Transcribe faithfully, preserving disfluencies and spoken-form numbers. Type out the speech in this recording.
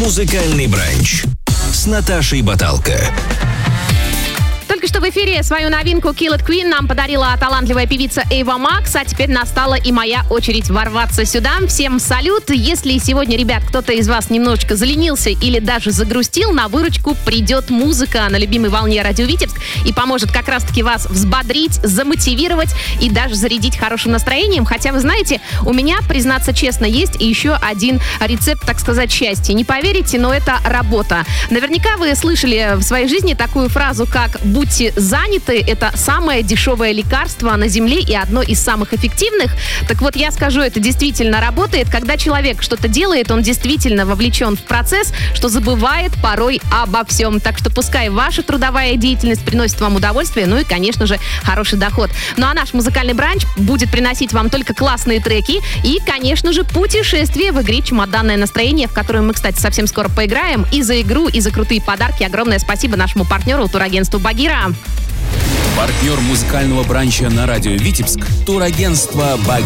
Музыкальный бранч с Наташей Баталко. Только что в эфире свою новинку Kill It Queen нам подарила талантливая певица Эйва Макс, а теперь настала и моя очередь ворваться сюда. Всем салют! Если сегодня, ребят, кто-то из вас немножечко заленился или даже загрустил, на выручку придет музыка на любимой волне Радио Витебск и поможет как раз-таки вас взбодрить, замотивировать и даже зарядить хорошим настроением. Хотя, вы знаете, у меня, признаться честно, есть и еще один рецепт, так сказать, счастья. Не поверите, но это работа. Наверняка вы слышали в своей жизни такую фразу, как «будьте заняты» — это самое дешевое лекарство на Земле и одно из самых эффективных. Так вот, я скажу, это действительно работает. Когда человек что-то делает, он действительно вовлечен в процесс, что забывает порой обо всем. Так что пускай ваша трудовая деятельность приносит вам удовольствие, ну и, конечно же, хороший доход. Ну а наш музыкальный бранч будет приносить вам только классные треки и, конечно же, путешествие в игре «Чемоданное настроение», в которую мы, кстати, совсем скоро поиграем. И за игру, и за крутые подарки огромное спасибо нашему партнеру, турагентству «Багира». Партнер музыкального бранча на Радио Витебск — турагентство «Багира».